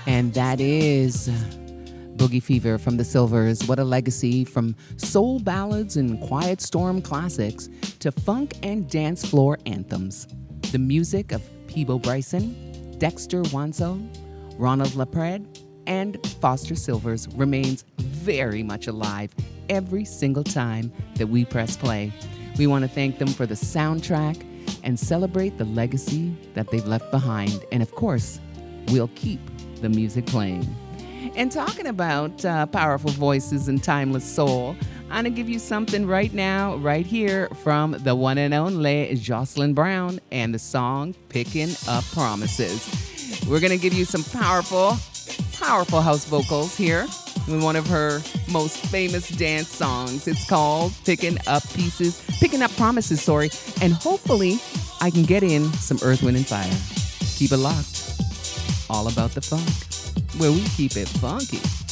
And that is Boogie Fever from the Silvers. What a legacy, from soul ballads and quiet storm classics to funk and dance floor anthems. The music of Peebo Bryson, Dexter Wansel, Ronald LaPred, and Foster Silvers remains very much alive every single time that we press play. We want to thank them for the soundtrack and celebrate the legacy that they've left behind. And of course, we'll keep the music playing. And talking about powerful voices and timeless soul, I'm going to give you something right now, right here, from the one and only Jocelyn Brown and the song Picking Up Promises. We're going to give you some powerful house vocals here in one of her most famous dance songs. It's called Picking Up Promises, and hopefully I can get in some Earth, Wind, and Fire. Keep it locked. All about the funk, where we keep it funky.